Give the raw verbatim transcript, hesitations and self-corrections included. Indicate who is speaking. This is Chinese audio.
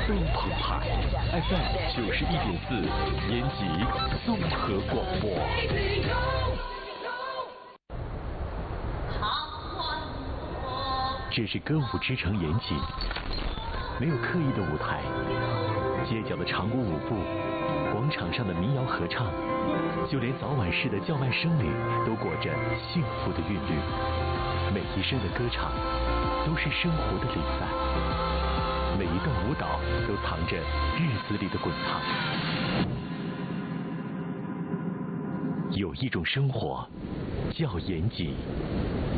Speaker 1: 更澎湃。F M 九十一点四，延吉综合广播。这是歌舞之城延吉，没有刻意的舞台，街角的长舞舞步，广场上的民谣合唱，就连早晚市的叫卖声里都裹着幸福的韵律。每一声的歌唱都是生活的礼赞，每一段舞蹈都藏着日子里的滚烫。有一种生活叫延吉。